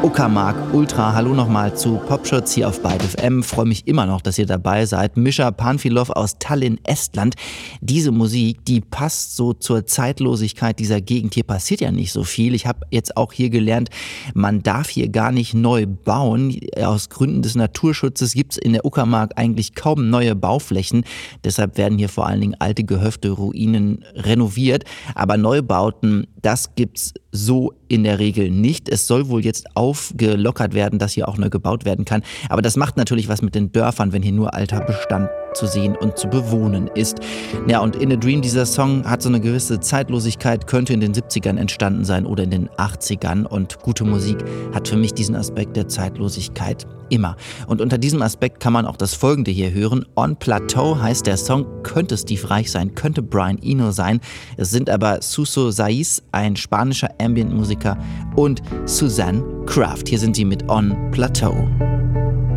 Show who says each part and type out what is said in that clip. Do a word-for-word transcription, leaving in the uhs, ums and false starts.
Speaker 1: Uckermark Ultra, hallo nochmal zu Popschutz hier auf Byte F M. Freue mich immer noch, dass ihr dabei seid. Mischa Panfilov aus Tallinn, Estland. Diese Musik, die passt so zur Zeitlosigkeit dieser Gegend. Hier passiert ja nicht so viel. Ich habe jetzt auch hier gelernt, man darf hier gar nicht neu bauen. Aus Gründen des Naturschutzes gibt es in der Uckermark eigentlich kaum neue Bauflächen. Deshalb werden hier vor allen Dingen alte Gehöfte, Ruinen renoviert. Aber Neubauten, das gibt's so in der Regel nicht. Es soll wohl jetzt aufgelockert werden, dass hier auch neu gebaut werden kann. Aber das macht natürlich was mit den Dörfern, wenn hier nur alter Bestand zu sehen und zu bewohnen ist. Ja, und In a Dream, dieser Song hat so eine gewisse Zeitlosigkeit, könnte in den siebzigern entstanden sein oder in den achtzigern. Und gute Musik hat für mich diesen Aspekt der Zeitlosigkeit immer. Und unter diesem Aspekt kann man auch das Folgende hier hören. On Plateau heißt der Song, könnte Steve Reich sein, könnte Brian Eno sein. Es sind aber Suso Saiz, ein spanischer Ambient-Musiker, und Suzanne Craft. Hier sind sie mit On Plateau.